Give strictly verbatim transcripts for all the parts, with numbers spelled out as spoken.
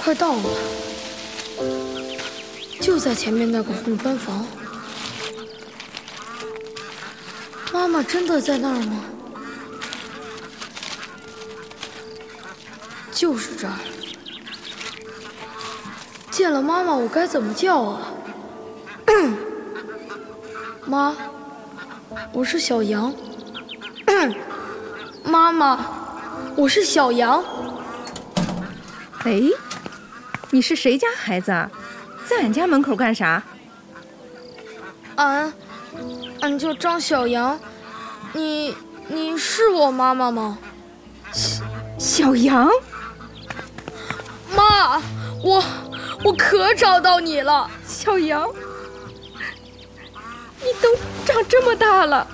快到了，就在前面那个红砖房。妈妈真的在那儿吗？就是这儿。见了妈妈，我该怎么叫啊？妈，我是小羊。妈妈，我是小羊。 哎，你是谁家孩子啊？在俺家门口干啥？ 俺，俺叫张小羊。你，你是我妈妈吗？ 小小羊。 妈，我我可找到你了， 小羊。你都长这么大了，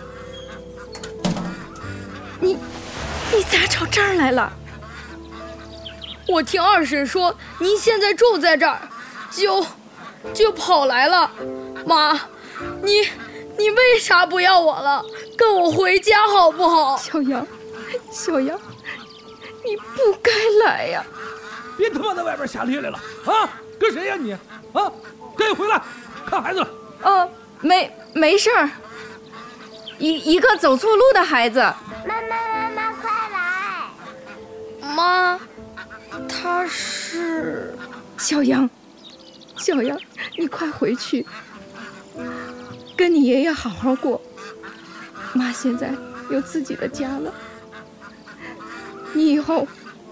你你咋找这儿来了？ 我听二婶说您现在住在这儿，就就跑来了。妈，你你为啥不要我了？跟我回家好不好？ 小羊，小羊，你不该来呀！ 别他妈在外边瞎咧咧了啊！跟谁呀你？啊，赶紧回来看孩子了。 哦。没没事儿，一一个走错路的孩子。 妈妈妈妈快来！ 妈，他是小羊，小羊，你快回去，跟你爷爷好好过。妈现在有自己的家了，你以后，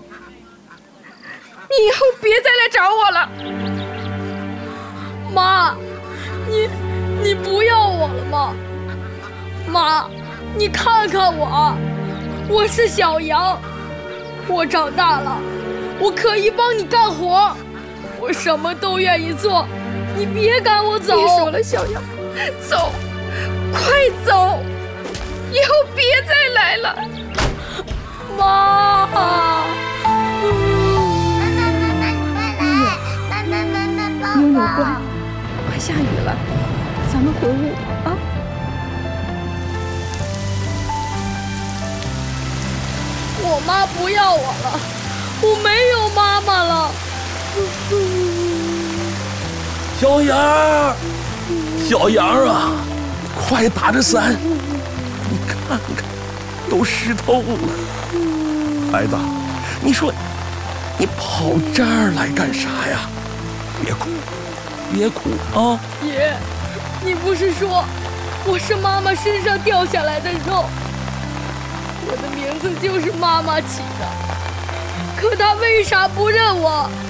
你以后别再来找我了。 妈，你。你不要我了吗？妈，你看看我，我是小羊，我长大了，我可以帮你干活，我什么都愿意做，你别赶我走。 别说了，小羊，走，快走，以后别再来了。 妈， 妞妞乖，快下雨了。咱们回屋啊！ 我妈不要我了，我没有妈妈了。 小羊，小羊啊，快打着伞！你看看，都湿透了。孩子，你说你跑这儿来干啥呀？别哭，别哭啊！ 爷。你不是说我是妈妈身上掉下来的肉？我的名字就是妈妈起的，可她为啥不认我？